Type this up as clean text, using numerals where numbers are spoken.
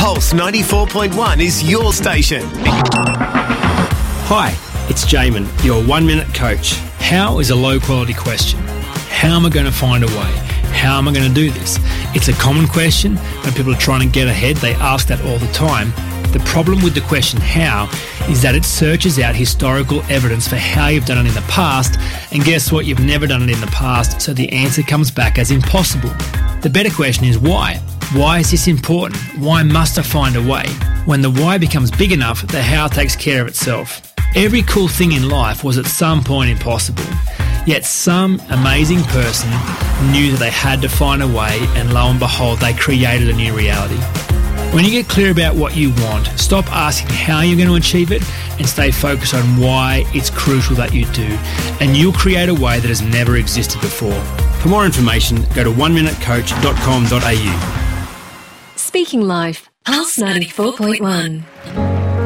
Pulse 94.1 is your station. Hi, it's Jamin, your 1 minute coach. How is a low quality question. How am I going to find a way? How am I going to do this? It's a common question. When people are trying to get ahead, they ask that all the time. The problem with the question how is that it searches out historical evidence for how you've done it in the past, and guess what? You've never done it in the past, so the answer comes back as impossible. The better question is why? Why is this important? Why must I find a way? When the why becomes big enough, the how takes care of itself. Every cool thing in life was at some point impossible. Yet some amazing person knew that they had to find a way, and lo and behold, they created a new reality. When you get clear about what you want, stop asking how you're going to achieve it and stay focused on why it's crucial that you do, and you'll create a way that has never existed before. For more information, go to oneminutecoach.com.au. Speaking Life, Pulse 94.1.